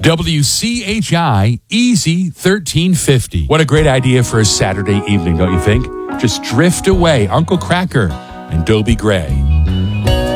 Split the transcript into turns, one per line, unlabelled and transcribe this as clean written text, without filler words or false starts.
WCHI Easy 1350. What a great idea for a Saturday evening, don't you think? Just drift away. Uncle Cracker and Dobie Gray.